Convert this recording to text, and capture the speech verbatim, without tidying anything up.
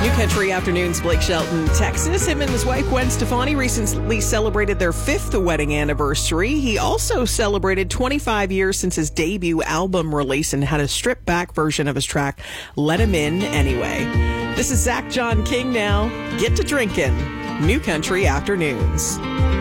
New Country Afternoons, Blake Shelton, Texas. Him and his wife, Gwen Stefani, recently celebrated their fifth wedding anniversary. He also celebrated twenty-five years since his debut album release and had a stripped-back version of his track, Let Him In Anyway. This is Zach John King now. Get to drinking. New Country Afternoons.